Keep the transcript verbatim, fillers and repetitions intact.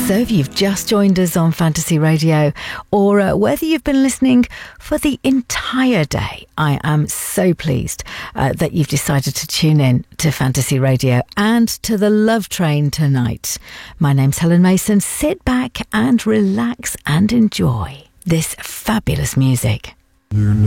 So if you've just joined us on Fantasy Radio, or uh, whether you've been listening for the entire day, I am so pleased uh, that you've decided to tune in to Fantasy Radio and to the Love Train tonight. My name's Helen Mason. Sit back and relax and enjoy this fabulous music.